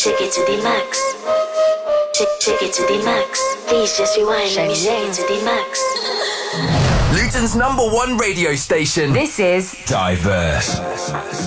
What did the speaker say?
shake it to the max. Shake it to the max. Please just rewind, let me shake it to the max. Luton's #1 radio station. This is Diverse.